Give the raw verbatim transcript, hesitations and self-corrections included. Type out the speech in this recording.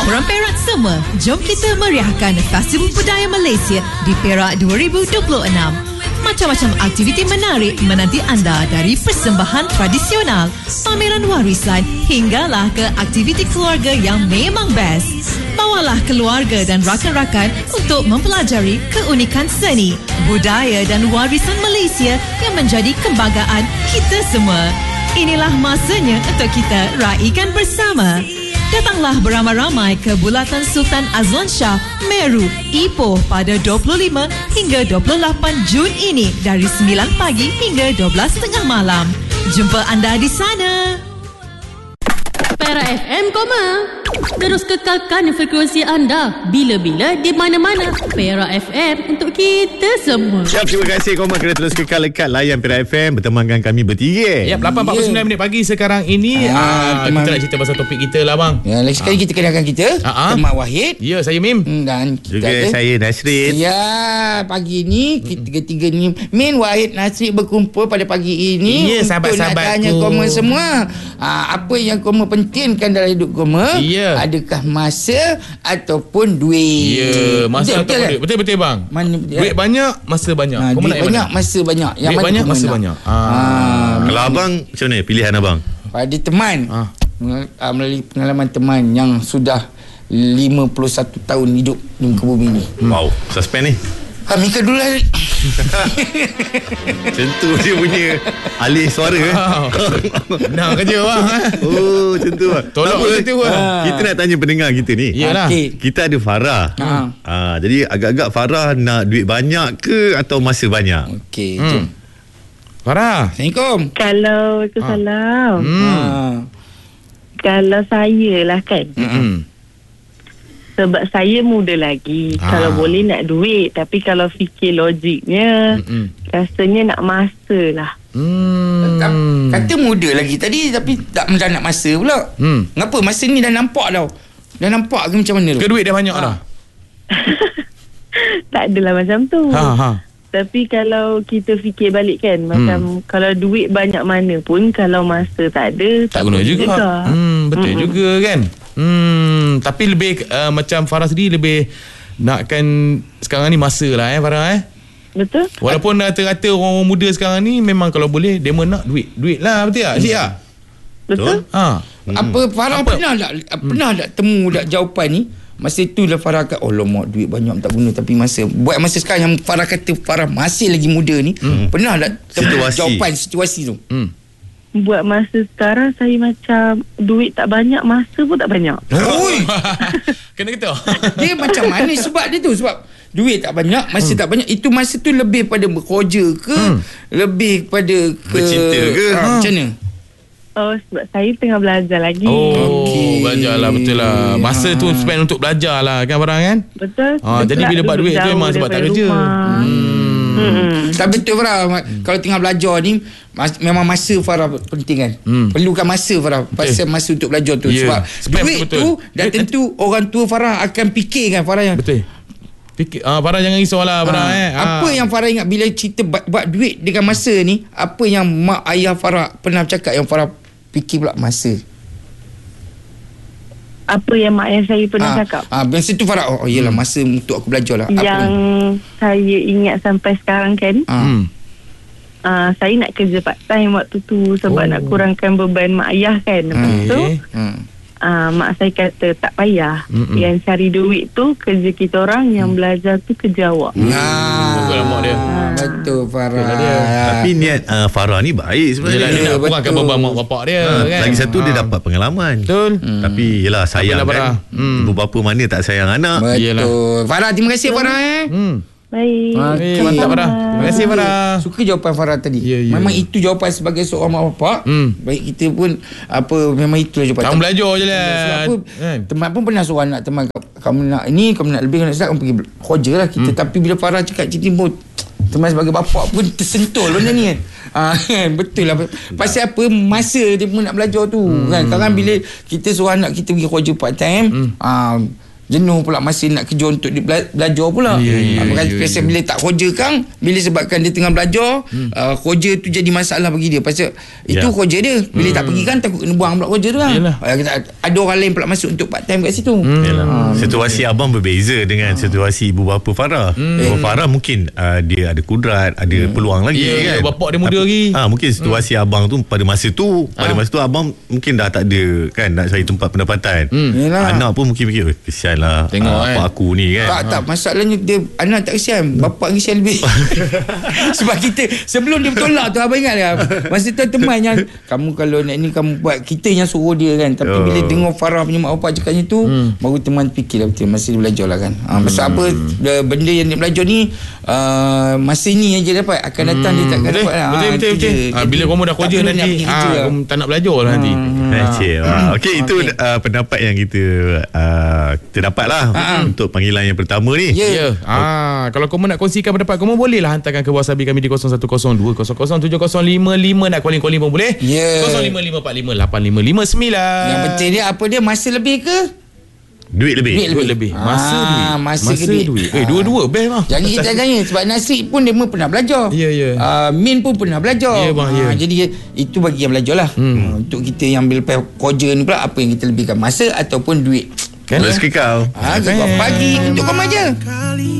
Orang Perak semua, jom kita meriahkan Festival Budaya Malaysia di Perak dua ribu dua puluh enam. Macam-macam aktiviti menarik menanti anda, dari persembahan tradisional, pameran warisan hinggalah ke aktiviti keluarga yang memang best. Bawalah keluarga dan rakan-rakan untuk mempelajari keunikan seni, budaya dan warisan Malaysia yang menjadi kebanggaan kita semua. Inilah masanya untuk kita raikan bersama. Datanglah beramai-ramai ke Bulatan Sultan Azlan Shah, Meru, Ipoh pada dua puluh lima hingga dua puluh lapan Jun ini dari sembilan pagi hingga dua belas tengah malam. Jumpa anda di sana. Perak F M, koma. Terus kekalkan frekuensi anda bila-bila di mana-mana. Perak F M untuk kita semua. Ya, terima kasih Koma kerana terus kekal lekat layan Perak F M bertemankan kami bertiga. Ya, lapan empat puluh sembilan minit pagi sekarang ini. Ah, uh, kita nak cerita pasal topik kita lah bang. Ya, lagi sekali Ah. kita kenalkan kita Ah, ah. Temat Wahid. Ya, saya Mim. Dan kita Juga ada saya Nasrin. Ya, pagi ni kita ketiga ni Min, Wahid, Nasri berkumpul pada pagi ini Ya, untuk sahabat-sahabatku. nak tanya Koma semua. Ah, apa yang Koma pentingkan dalam hidup Koma? Ya. Adakah masa ataupun duit? Ya, masa betul, atau betul, duit. Betul-betul bang. Mana, Duit banyak, masa banyak. Ha, Kau duit nak yang banyak, mana? masa banyak. Yang Duit mana banyak, Koma masa nak? banyak. Ah. Ah. Kalau abang, macam mana pilihan abang? Pada teman Ah. ah, melalui pengalaman teman yang sudah lima puluh satu tahun hidup di muka bumi ni. Wow, suspend ni. Ha, Mika dulu lah. Macam tu dia punya alih suara eh. Nah, kerja bang. Oh, macam tu. Tolong Tak apa, kita tu, ah. kita nak tanya pendengar kita ni. Yalah. Okey. Kita ada Farah. Ha. Ah, jadi agak-agak Farah nak duit banyak ke atau masa banyak? Okey, Hmm. jom. Farah. Assalamualaikum. Kalau Waalaikumsalam. Hmm. Ha. Kalau saya lah kan, Hmm. sebab saya muda lagi. Ah. Kalau boleh nak duit, tapi kalau fikir logiknya, Hmm. rasanya nak masa lah. Hmm. Kata muda lagi tadi tapi tak dah nak masa pula. Hmm. Ngapa masa ni dah nampak tau? Dah nampak ke macam mana tu? Ke duit dah banyak dah. Tak adalah macam tu. Ha ha. Tapi kalau kita fikir balik kan, macam kalau duit banyak mana pun, kalau masa tak ada, Tak guna juga. Hmm, betul Mm-mm. juga kan. Hmm, tapi lebih uh, macam Farah sendiri lebih nakkan sekarang ni masa lah eh Farah eh. Betul? Walaupun rata-rata orang muda sekarang ni memang kalau boleh dia nak duit. Duit lah, betul tak? Cik tak? Betul? Ha. Apa Farah Apa? pernah tak pernah tak temu tak jawapan ni? Masa tu lah Farah kata, oh lama duit banyak tak guna, tapi masa buat masa sekarang yang Farah kata Farah masih lagi muda ni, hmm. pernah tak temu Situasi. jawapan situasi tu? Hmm. Buat masa sekarang, saya macam duit tak banyak, masa pun tak banyak. Oi, Kena kita. dia macam mana sebab dia tu? Sebab duit tak banyak, masa hmm. tak banyak. Itu masa tu lebih pada bekerja ke? Hmm. Lebih pada ke Bercinta ke? Ha, Ha. macam mana? Oh, sebab saya tengah belajar lagi. Oh, Okey. belajar lah, betul lah. Masa tu spend untuk belajar lah kan Farah kan? Betul. Ah, Betul jadi lah, bila dapat duduk duit tu jauh memang sebab tak daripada kerja. rumah. Hmm. Hmm. Tak betul Farah. Hmm. Kalau tengah belajar ni mas, memang masa Farah penting kan. Hmm. Perlukan masa Farah. Pasal masa untuk belajar tu. Ya. Sebab Sebab duit betul. tu dah Duit tentu orang tua Farah akan fikirkan Farah yang Betul. Fikir ah Farah jangan risau lah Farah Ah, eh. apa yang Farah ingat bila cerita buat, buat duit dengan masa ni? Apa yang mak ayah Farah pernah cakap yang Farah fikir pula masa? Apa yang mak ayah saya pernah Ah, cakap? ah, masa tu Farah, oh, oh yelah masa untuk aku belajar lah. Apa Yang ni? saya ingat sampai sekarang kan, Ah. Hmm. uh, saya nak kerja part time waktu tu sebab Oh. nak kurangkan beban mak ayah kan. Lepas tu Okey. Hmm. uh, mak saya kata tak payah. Mm-mm. Yang cari duit tu kerja kita orang, yang belajar tu kerja awak. Ah, Betul lah mak dia. betul Farah. Betul lah dia. Tapi niat uh, Farah ni baik sebenarnya. Yelah, dia nak betul. kurangkan beban mak bapak dia Ha, kan. lagi satu dia Ah. dapat pengalaman. Betul. Hmm. Tapi yelah sayang Apalah, Farah. kan. Hmm. Ibu bapa mana tak sayang anak. Betul. Yelah. Farah, terima kasih Farah eh. Hmm. Baik. Eh, mantap Farah. Terima kasih Farah. Suka jawapan Farah tadi. Ya, ya. Memang itu jawapan sebagai seorang mak bapak. Hmm. Baik kita pun apa memang itulah jawapan. Kamu belajar je lah. Sebab apa, Kan? teman pun pernah suruh anak teman, kamu nak ini, kamu nak lebih, kamu nak sedap, kamu pergi kerja lah kita. Hmm. Tapi bila Farah cakap cerita pun, teman sebagai bapak pun tersentuh benda ni kan. Ah, kan betul lah. Pasal apa, masa dia pun nak belajar tu. Hmm. Kan sekarang bila kita suruh anak kita pergi kerja part time, hmm. ah, jenuh pula masa nak kerja untuk dia bela- belajar pula. Ya, ya, Apa kata ya, pasal ya. bila tak kerja kan, bila sebabkan dia tengah belajar, hmm. uh, kerja tu jadi masalah bagi dia. Pasal itu Ya. kerja dia. Bila hmm. tak pergi kan takut kena buang pula kerja tu kan. Yalah. Uh, kita- ada orang lain pula masuk untuk part time kat situ. Hmm. Yalah. Situasi abang berbeza dengan situasi ibu bapa Farah. Ibu Farah mungkin uh, dia ada kudrat, ada peluang lagi Ya, kan. bapak dia muda Tapi, lagi. Ah, mungkin situasi abang tu pada masa tu, pada Ah. masa tu abang mungkin dah tak ada kan nak cari tempat pendapatan. Yalah. Anak pun mungkin fikir, "Eh, kesian lah Tengok, ah, kan. apa aku ni kan." Tak, tak. Masalahnya dia anak tak kesian. Bapak kesian lebih. Sebab kita sebelum dia bertolak tu abang ingat tak? Masa tu teman yang kamu kalau nak ni kamu buat, kita yang suruh dia kan. Tapi Oh. bila dengar Farah punya mak bapak cakapnya tu, hmm. baru teman fikirlah betul masa dia belajar lah kan. Ha, pasal apa the- benda yang dia belajar ni uh, masa ni aja dapat, akan datang dia takkan Betul, dapat lah. betul, Ha, betul, itu betul. je. Ah, bila Jadi, kamu dah tak kerja perlu nanti, nak pergi kerja ah, lah. kamu tak nak belajar lah nanti. Eh, cik. Wah, Okey, itu Okey. uh, pendapat yang kita uh, kita dapat lah untuk panggilan yang pertama ni. Ya. Ya. Ah, kalau kamu nak kongsikan pendapat kamu, bolehlah hantarkan ke WhatsApp kami di kosong satu kosong dua kosong kosong tujuh kosong lima lima. Nak calling-calling pun boleh. Ya. kosong lima lima empat lima lapan lima lima sembilan. Yang penting dia apa dia, masa lebih ke? Duit lebih. Duit Duit lebih. Masa Ah, duit. masa ke duit? Eh, Ah. dua-dua best lah. Jangan kita tanya. Sebab Nasrik pun dia pun pernah belajar. Ya, ya. Uh, Min pun pernah belajar. Ya, bang, ya. Ah, jadi itu bagi yang belajar lah. Hmm. Uh, untuk kita yang ambil kerja ni pula, apa yang kita lebihkan, masa ataupun duit. Kan? Rezeki kau. Ha, uh, pagi untuk kamu aja.